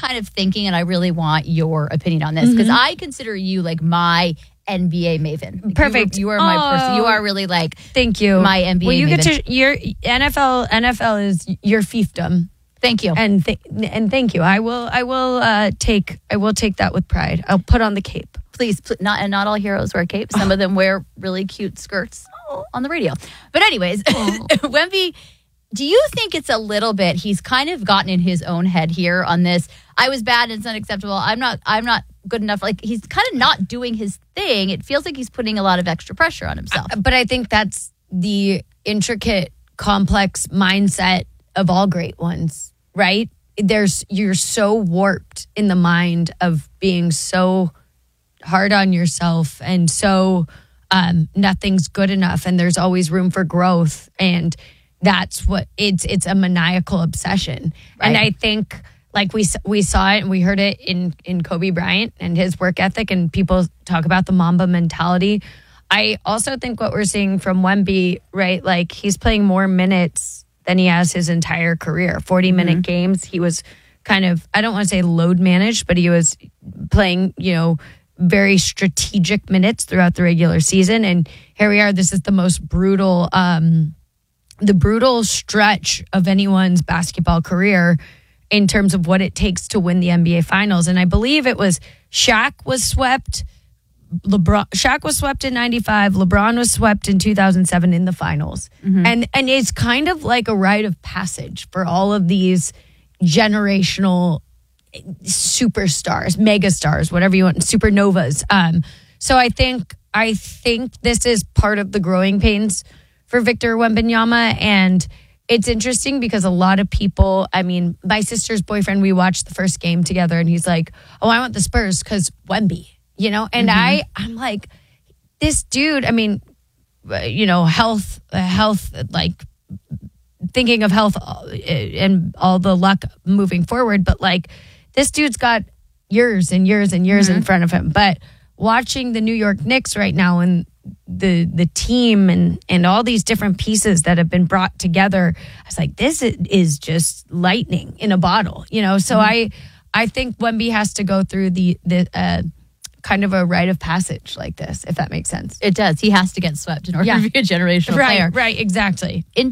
kind of thinking, and I really want your opinion on this, because I consider you like my NBA maven. Perfect. You are my person. You are really like, thank you, my NBA well, you maven. get to your NFL is your fiefdom. Thank you. And thank you. I will take that with pride. I'll put on the cape. Please, not all heroes wear capes. Some of them wear really cute skirts on the radio. But anyways, Wemby, do you think it's a little bit, he's kind of gotten in his own head here on this, I was bad and it's unacceptable, I'm not good enough, like he's kind of not doing his thing. It feels like he's putting a lot of extra pressure on himself. But I think that's the intricate, complex mindset of all great ones, right? You're so warped in the mind of being so hard on yourself and so nothing's good enough and there's always room for growth, and that's what it's a maniacal obsession. Right. And I think like we saw it and we heard it in Kobe Bryant and his work ethic, and people talk about the Mamba mentality. I also think what we're seeing from Wemby, right? Like he's playing more minutes than he has his entire career. 40-minute games. He was kind of, I don't want to say load managed, but he was playing, very strategic minutes throughout the regular season. And here we are. This is the most brutal, the brutal stretch of anyone's basketball career in terms of what it takes to win the NBA Finals. And I believe it was Shaq was swept in 95. LeBron was swept in 2007 in the finals. And it's kind of like a rite of passage for all of these generational superstars, megastars, whatever you want, supernovas. So I think this is part of the growing pains for Victor Wembanyama. And it's interesting because a lot of people, I mean, my sister's boyfriend, we watched the first game together and he's like, oh, I want the Spurs because Wemby, and I'm like, this dude, I mean, health, like thinking of health and all the luck moving forward. But like, this dude's got years and years and years in front of him. But watching the New York Knicks right now and the team and all these different pieces that have been brought together, I was like, this is just lightning in a bottle, So I think Wemby has to go through the kind of a rite of passage like this, if that makes sense. It does. He has to get swept in order to be a generational player. Right, exactly. In